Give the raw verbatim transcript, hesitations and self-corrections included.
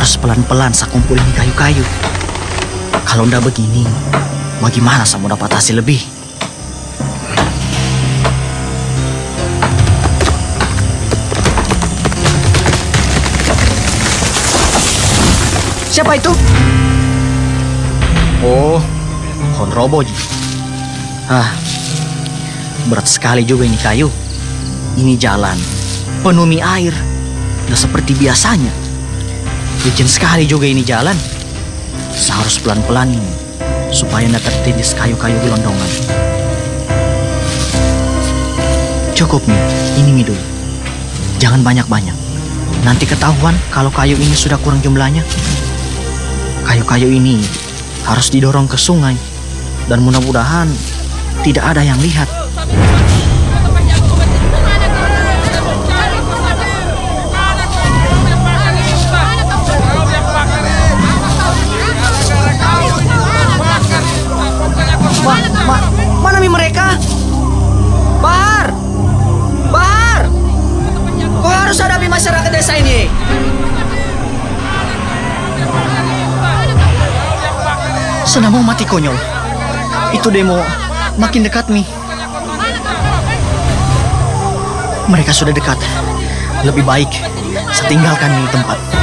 harus pelan-pelan saya kumpulin kayu-kayu. Kalau ndak begini, bagaimana saya mau dapat hasil lebih? Siapa itu? Oh, Honrobo. Ah, berat sekali juga ini kayu. Ini jalan penuh mie air, nggak seperti biasanya. Licin sekali juga ini jalan. Saya harus pelan-pelan ini supaya tidak tertindis kayu-kayu gelondongan. Cukup nih, ini mie dulu. Jangan banyak-banyak. Nanti ketahuan kalau kayu ini sudah kurang jumlahnya. Kayu-kayu ini harus didorong ke sungai dan mudah-mudahan tidak ada yang lihat. Ma, ma, mana mi mereka? Bahar! Bahar! Kau harus hadapi masyarakat desa ini. Senang mau mati konyol. Itu demo makin dekat mi. Mereka sudah dekat. Lebih baik saya tinggalkan ini tempat.